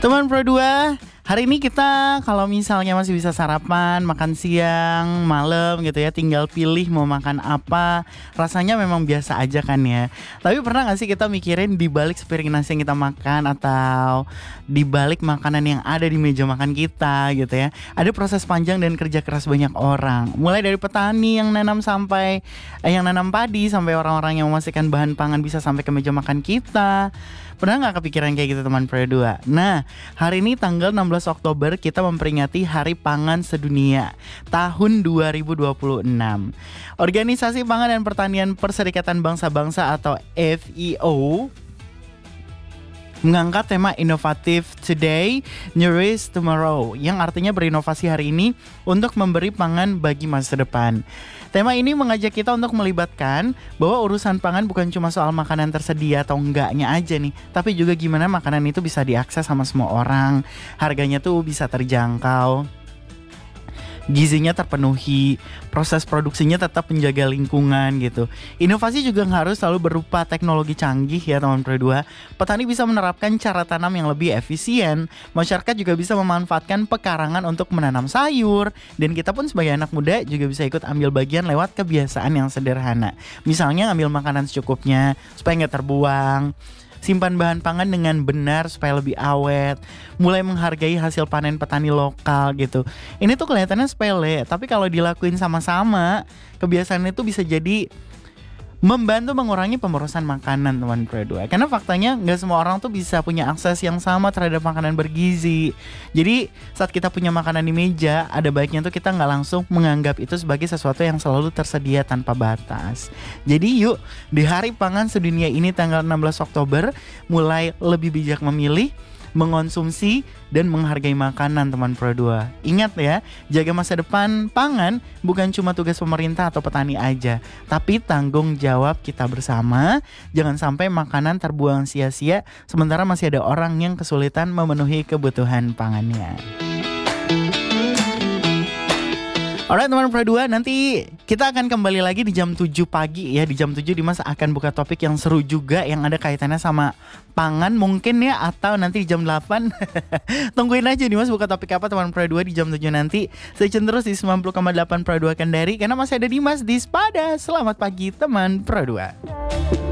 Teman Pro 2, hari ini kita kalau misalnya masih bisa sarapan, makan siang, malam gitu ya, tinggal pilih mau makan apa. Rasanya memang biasa aja kan ya. Tapi pernah gak sih kita mikirin di balik sepiring nasi yang kita makan atau di balik makanan yang ada di meja makan kita gitu ya, ada proses panjang dan kerja keras banyak orang. Mulai dari petani yang nanam yang nanam padi sampai orang-orang yang memastikan bahan pangan bisa sampai ke meja makan kita. Pernah gak kepikiran kayak gitu teman Pro 2? Nah, hari ini tanggal 16 Oktober kita memperingati Hari Pangan Sedunia tahun 2026. Organisasi Pangan dan Pertanian Perserikatan Bangsa-Bangsa atau FAO mengangkat tema inovatif Today, Nourish Tomorrow, yang artinya berinovasi hari ini untuk memberi pangan bagi masa depan. Tema ini mengajak kita untuk melibatkan bahwa urusan pangan bukan cuma soal makanan tersedia atau enggaknya aja nih, tapi juga gimana makanan itu bisa diakses sama semua orang, harganya tuh bisa terjangkau, gizinya terpenuhi, proses produksinya tetap menjaga lingkungan gitu. Inovasi juga harus selalu berupa teknologi canggih ya teman Pro 2. Petani bisa menerapkan cara tanam yang lebih efisien, masyarakat juga bisa memanfaatkan pekarangan untuk menanam sayur, dan kita pun sebagai anak muda juga bisa ikut ambil bagian lewat kebiasaan yang sederhana. Misalnya ngambil makanan secukupnya supaya nggak terbuang, simpan bahan pangan dengan benar supaya lebih awet, mulai menghargai hasil panen petani lokal gitu. Ini tuh kelihatannya sepele, tapi kalau dilakuin sama-sama, kebiasaan itu bisa jadi membantu mengurangi pemborosan makanan teman Pro 2. Karena faktanya gak semua orang tuh bisa punya akses yang sama terhadap makanan bergizi. Jadi saat kita punya makanan di meja, ada baiknya tuh kita gak langsung menganggap itu sebagai sesuatu yang selalu tersedia tanpa batas. Jadi yuk, di Hari Pangan Sedunia ini tanggal 16 Oktober mulai lebih bijak memilih, mengonsumsi, dan menghargai makanan teman Pro 2. Ingat ya, jaga masa depan pangan bukan cuma tugas pemerintah atau petani aja, tapi tanggung jawab kita bersama. Jangan sampai makanan terbuang sia-sia sementara masih ada orang yang kesulitan memenuhi kebutuhan pangannya. Alright teman Pro 2, nanti kita akan kembali lagi di jam 7 pagi ya. Di jam 7 Dimas akan buka topik yang seru juga yang ada kaitannya sama pangan mungkin ya, atau nanti di jam 8. Tungguin aja Dimas buka topik apa teman Pro 2 di jam 7 nanti. Stay tune terus di 90,8 Pro 2 Kendari karena masih ada Dimas di Spada. Selamat pagi teman Pro 2.